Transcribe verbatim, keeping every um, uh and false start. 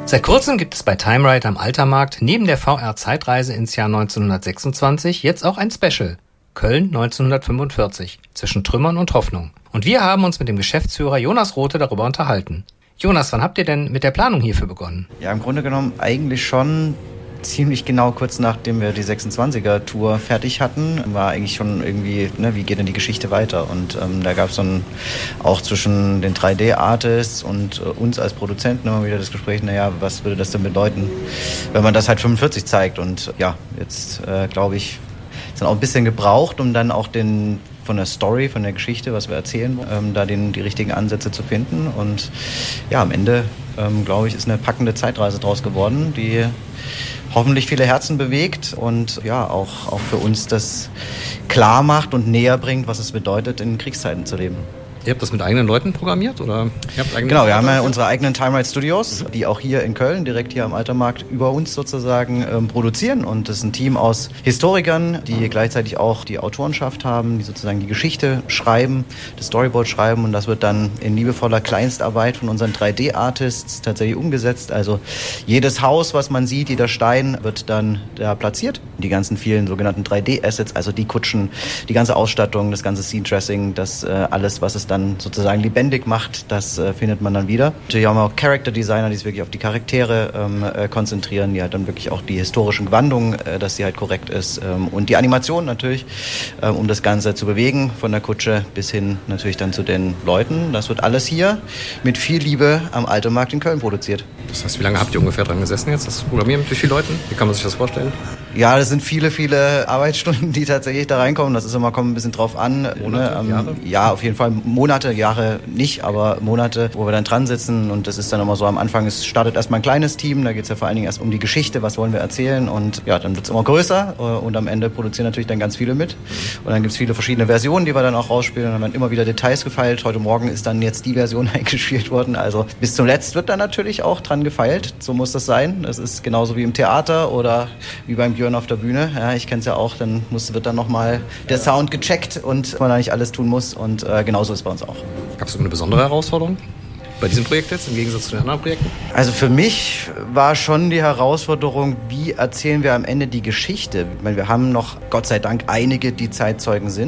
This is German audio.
Seit kurzem gibt es bei Timerider am Altermarkt neben der V R-Zeitreise ins Jahr neunzehnhundertsechsundzwanzig jetzt auch ein Special. Köln neunzehnhundertfünfundvierzig, zwischen Trümmern und Hoffnung. Und wir haben uns mit dem Geschäftsführer Jonas Rothe darüber unterhalten. Jonas, wann habt ihr denn mit der Planung hierfür begonnen? Ja, im Grunde genommen eigentlich schon ziemlich genau kurz nachdem wir die sechsundzwanziger-Tour fertig hatten, war eigentlich schon irgendwie, ne, wie geht denn die Geschichte weiter? Und ähm, da gab es dann auch zwischen den drei D-Artists und äh, uns als Produzenten immer wieder das Gespräch, naja, was würde das denn bedeuten, wenn man das halt fünfundvierzig zeigt? Und ja, jetzt äh, glaube ich, ist dann auch ein bisschen gebraucht, um dann auch den von der Story, von der Geschichte, was wir erzählen, ähm, da den, die richtigen Ansätze zu finden. Und ja, am Ende, ähm, glaube ich, ist eine packende Zeitreise draus geworden, die hoffentlich viele Herzen bewegt und ja, auch, auch für uns das klar macht und näher bringt, was es bedeutet, in Kriegszeiten zu leben. Ihr habt das mit eigenen Leuten programmiert? Oder ihr habt eigene genau, wir haben ja unsere eigenen Timerider Studios, die auch hier in Köln, direkt hier am Altermarkt, über uns sozusagen ähm, produzieren. Und das ist ein Team aus Historikern, die gleichzeitig auch die Autorenschaft haben, die sozusagen die Geschichte schreiben, das Storyboard schreiben. Und das wird dann in liebevoller Kleinstarbeit von unseren drei D-Artists tatsächlich umgesetzt. Also jedes Haus, was man sieht, jeder Stein wird dann da platziert. Die ganzen vielen sogenannten drei D-Assets, also die Kutschen, die ganze Ausstattung, das ganze Scene-Dressing, das äh, alles, was es dann sozusagen lebendig macht, das äh, findet man dann wieder. Natürlich haben wir auch Character Designer, die sich wirklich auf die Charaktere ähm, äh, konzentrieren, die halt dann wirklich auch die historischen Gewandungen, äh, dass sie halt korrekt ist ähm, und die Animation natürlich, äh, um das Ganze zu bewegen, von der Kutsche bis hin natürlich dann zu den Leuten. Das wird alles hier mit viel Liebe am Altermarkt in Köln produziert. Das heißt, wie lange habt ihr ungefähr dran gesessen jetzt, das zu programmieren? Mit wie vielen Leuten? Wie kann man sich das vorstellen? Ja, das sind viele, viele Arbeitsstunden, die tatsächlich da reinkommen. Das ist immer, kommt ein bisschen drauf an. Monate, ne? Jahre? Ja, auf jeden Fall Monate, Jahre nicht, aber Monate, wo wir dann dran sitzen. Und das ist dann immer so, am Anfang, es startet erstmal ein kleines Team. Da geht es ja vor allen Dingen erst um die Geschichte, was wollen wir erzählen. Und ja, dann wird es immer größer. Und am Ende produzieren natürlich dann ganz viele mit. Und dann gibt es viele verschiedene Versionen, die wir dann auch rausspielen. Und dann werden immer wieder Details gefeilt. Heute Morgen ist dann jetzt die Version eingespielt worden. Also bis zum Letzt wird dann natürlich auch dran gefeilt. So muss das sein. Das ist genauso wie im Theater oder wie beim Björn auf der Bühne. Ja, ich kenne es ja auch. Dann muss, wird dann nochmal der Sound gecheckt und man da nicht alles tun muss. Und äh, genauso ist es bei uns auch. Gab es eine besondere Herausforderung bei diesem Projekt jetzt im Gegensatz zu den anderen Projekten? Also für mich war schon die Herausforderung, wie erzählen wir am Ende die Geschichte? Ich meine, wir haben noch Gott sei Dank einige, die Zeitzeugen sind.